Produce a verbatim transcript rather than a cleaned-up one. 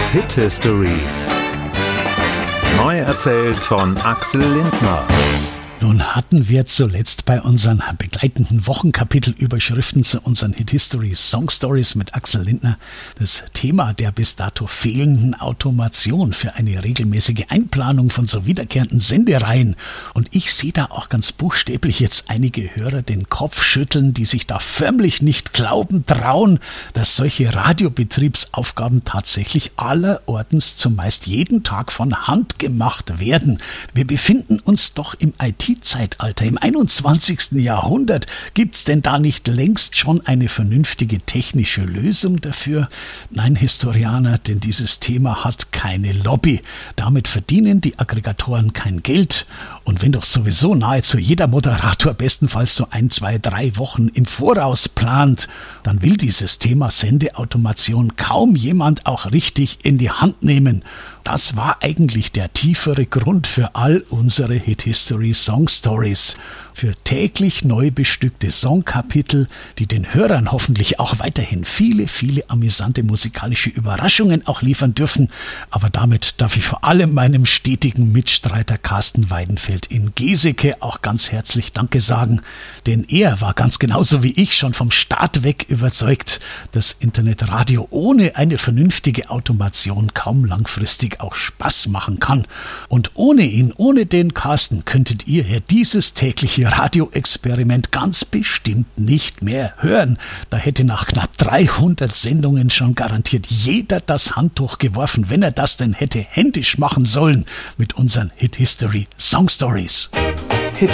Hit History. Neu erzählt von Axel Lindner. Nun hatten wir zuletzt bei unseren begleitenden Wochenkapitelüberschriften zu unseren Hit History Song Stories mit Axel Lindner das Thema der bis dato fehlenden Automation für eine regelmäßige Einplanung von so wiederkehrenden Sendereihen. Und ich sehe da auch ganz buchstäblich jetzt einige Hörer den Kopf schütteln, die sich da förmlich nicht glauben trauen, dass solche Radiobetriebsaufgaben tatsächlich allerortens zumeist jeden Tag von Hand gemacht werden. Wir befinden uns doch im I T-Zeitalter, im einundzwanzigsten Jahrhundert. Gibt's denn da nicht längst schon eine vernünftige technische Lösung dafür? Nein, Historianer, denn dieses Thema hat keine Lobby. Damit verdienen die Aggregatoren kein Geld. Und wenn doch sowieso nahezu jeder Moderator bestenfalls so ein, zwei, drei Wochen im Voraus plant, dann will dieses Thema Sendeautomation kaum jemand auch richtig in die Hand nehmen. Das war eigentlich der tiefere Grund für all unsere Hit History Song Stories. Für täglich neu bestückte Songkapitel, die den Hörern hoffentlich auch weiterhin viele, viele amüsante musikalische Überraschungen auch liefern dürfen. Aber damit darf ich vor allem meinem stetigen Mitstreiter Carsten Weidenfeld in Geseke auch ganz herzlich Danke sagen. Denn er war ganz genauso wie ich schon vom Start weg überzeugt, dass Internetradio ohne eine vernünftige Automation kaum langfristig auch Spaß machen kann. Und ohne ihn, ohne den Carsten, könntet ihr ja dieses tägliche Radioexperiment ganz bestimmt nicht mehr hören. Da hätte nach knapp dreihundert Sendungen schon garantiert jeder das Handtuch geworfen, wenn er das denn hätte händisch machen sollen mit unseren Hit History Song Stories.